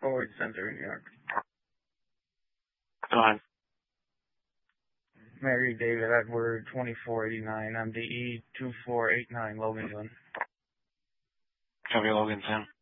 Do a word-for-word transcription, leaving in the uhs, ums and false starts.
Forward Center, New York. Go ahead. Mary David Edward, twenty-four eighty-nine, M D E two four eight nine, Logan. Copy, Logan, Sam.